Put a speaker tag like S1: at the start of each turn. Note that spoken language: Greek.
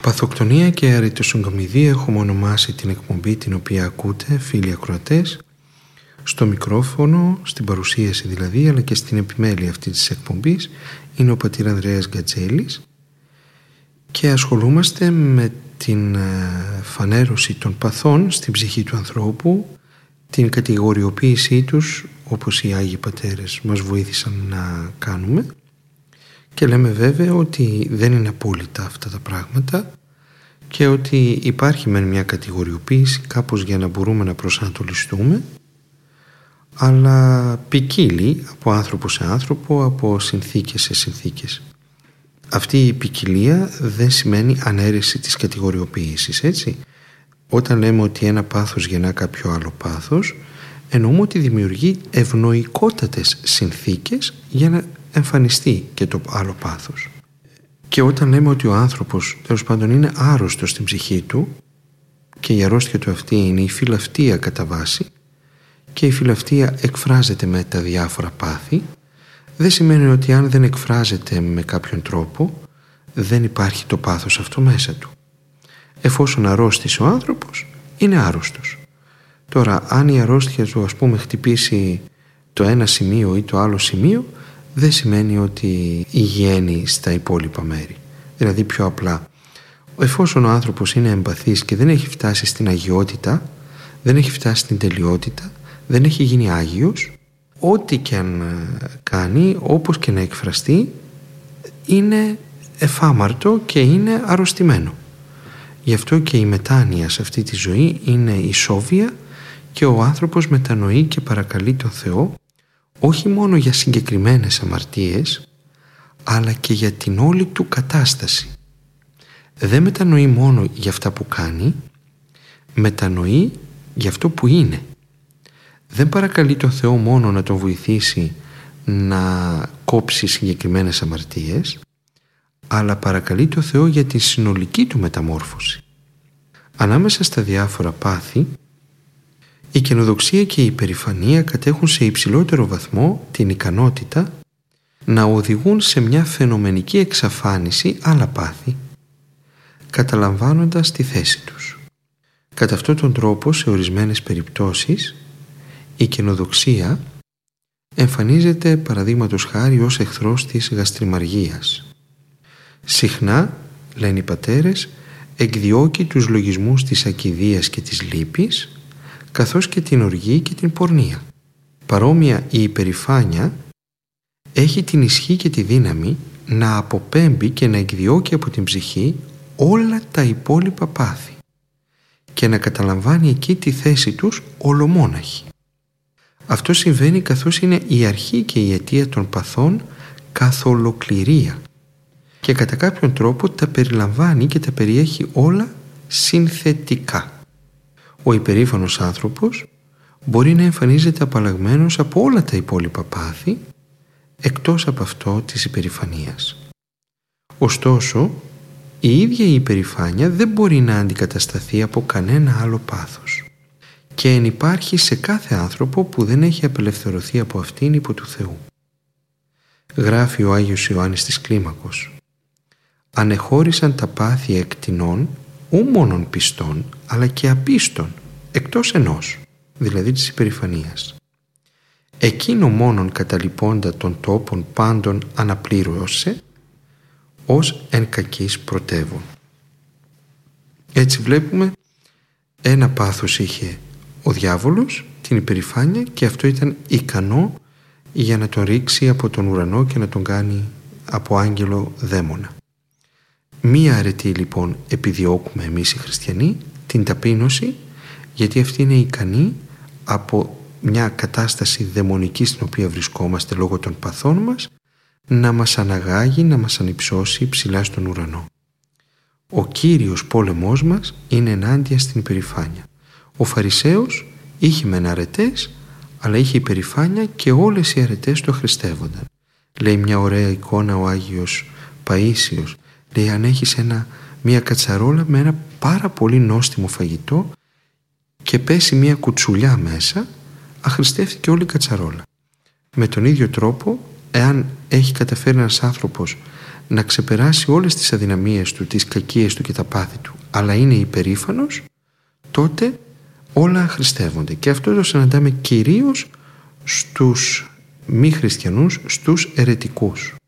S1: Παθοκτονία και αριτοσυγκομιδία έχουμε ονομάσει την εκπομπή την οποία ακούτε, φίλοι ακροατές, στο μικρόφωνο, στην παρουσίαση δηλαδή, αλλά και στην επιμέλεια αυτή της εκπομπής είναι ο πατήρ Ανδρέας Γκατζέλης και ασχολούμαστε με την φανέρωση των παθών στην ψυχή του ανθρώπου, την κατηγοριοποίησή τους, όπως οι Άγιοι Πατέρες μας βοήθησαν να κάνουμε, και λέμε βέβαια ότι δεν είναι απόλυτα αυτά τα πράγματα και ότι υπάρχει μεν μια κατηγοριοποίηση κάπως για να μπορούμε να προσανατολιστούμε, αλλά ποικίλει από άνθρωπο σε άνθρωπο, από συνθήκες σε συνθήκες. Αυτή η ποικιλία δεν σημαίνει ανέρεση της κατηγοριοποίησης, έτσι. Όταν λέμε ότι ένα πάθος γεννά κάποιο άλλο πάθος, εννοούμε ότι δημιουργεί ευνοϊκότατες συνθήκες για να εμφανιστεί και το άλλο πάθος. Και όταν λέμε ότι ο άνθρωπος τέλος πάντων είναι άρρωστος στην ψυχή του και η αρρώστια του αυτή είναι η φιλαυτία κατά βάση και η φιλαυτία εκφράζεται με τα διάφορα πάθη, δεν σημαίνει ότι αν δεν εκφράζεται με κάποιον τρόπο δεν υπάρχει το πάθος αυτό μέσα του. Εφόσον αρρώστησε ο άνθρωπος, είναι άρρωστος. Τώρα, αν η αρρώστια του χτυπήσει το ένα σημείο ή το άλλο σημείο, δεν σημαίνει ότι υγιαίνει στα υπόλοιπα μέρη. Δηλαδή πιο απλά, εφόσον ο άνθρωπος είναι εμπαθής και δεν έχει φτάσει στην αγιότητα, δεν έχει φτάσει στην τελειότητα, δεν έχει γίνει Άγιος, ό,τι και αν κάνει, όπως και να εκφραστεί, είναι εφάμαρτο και είναι αρρωστημένο. Γι' αυτό και η μετάνοια σε αυτή τη ζωή είναι ισόβια και ο άνθρωπος μετανοεί και παρακαλεί τον Θεό όχι μόνο για συγκεκριμένες αμαρτίες, αλλά και για την όλη του κατάσταση. Δεν μετανοεί μόνο για αυτά που κάνει, μετανοεί για αυτό που είναι. Δεν παρακαλεί τον Θεό μόνο να τον βοηθήσει να κόψει συγκεκριμένες αμαρτίες, αλλά παρακαλεί τον Θεό για τη συνολική του μεταμόρφωση. Ανάμεσα στα διάφορα πάθη, η καινοδοξία και η υπερηφανία κατέχουν σε υψηλότερο βαθμό την ικανότητα να οδηγούν σε μια φαινομενική εξαφάνιση άλλα πάθη, καταλαμβάνοντας τη θέση τους. Κατά αυτόν τον τρόπο, σε ορισμένες περιπτώσεις, η καινοδοξία εμφανίζεται παραδείγματος χάρη ως εχθρός της γαστριμαργίας. Συχνά, λένε οι πατέρες, εκδιώκει τους λογισμούς της ακηδείας και της λύπης, καθώς και την οργή και την πορνεία. Παρόμοια, η υπερηφάνεια έχει την ισχύ και τη δύναμη να αποπέμπει και να εκδιώκει από την ψυχή όλα τα υπόλοιπα πάθη και να καταλαμβάνει εκεί τη θέση τους ολομόναχη. Αυτό συμβαίνει καθώς είναι η αρχή και η αιτία των παθών καθ' ολοκληρία και κατά κάποιον τρόπο τα περιλαμβάνει και τα περιέχει όλα συνθετικά. Ο υπερήφανος άνθρωπος μπορεί να εμφανίζεται απαλλαγμένος από όλα τα υπόλοιπα πάθη εκτός από αυτό της υπερηφανίας. Ωστόσο, η ίδια η υπερηφάνεια δεν μπορεί να αντικατασταθεί από κανένα άλλο πάθος και ενυπάρχει σε κάθε άνθρωπο που δεν έχει απελευθερωθεί από αυτήν υπό του Θεού. Γράφει ο Άγιος Ιωάννης της Κλίμακος: «Ανεχώρησαν τα πάθη εκτινών ου μόνον πιστών, αλλά και απίστων, εκτός ενός, δηλαδή της υπερηφανίας. Εκείνο μόνον καταλοιπώντα των τόπων πάντων αναπλήρωσε, ως εν κακής πρωτεύων». Έτσι βλέπουμε, ένα πάθος είχε ο διάβολος, την υπερηφάνεια, και αυτό ήταν ικανό για να τον ρίξει από τον ουρανό και να τον κάνει από άγγελο δαίμονα. Μία αρετή λοιπόν επιδιώκουμε εμείς οι χριστιανοί, την ταπείνωση, γιατί αυτή είναι ικανή από μια κατάσταση δαιμονική στην οποία βρισκόμαστε λόγω των παθών μας να μας αναγάγει, να μας ανυψώσει ψηλά στον ουρανό. Ο κύριος πόλεμός μας είναι ενάντια στην υπερηφάνεια. Ο Φαρισαίος είχε μεν αρετές, αλλά είχε υπερηφάνεια και όλες οι αρετές το χριστεύονταν. Λέει μια ωραία εικόνα ο Άγιος Παΐσιος. Λέει, αν έχεις μια κατσαρόλα με ένα πάρα πολύ νόστιμο φαγητό και πέσει μια κουτσουλιά μέσα, αχρηστεύτηκε όλη η κατσαρόλα. Με τον ίδιο τρόπο, εάν έχει καταφέρει ένας άνθρωπος να ξεπεράσει όλες τις αδυναμίες του, τις κακίες του και τα πάθη του, αλλά είναι υπερήφανος, τότε όλα αχρηστεύονται. Και αυτό το συναντάμε κυρίως στους μη χριστιανούς, στους αιρετικούς.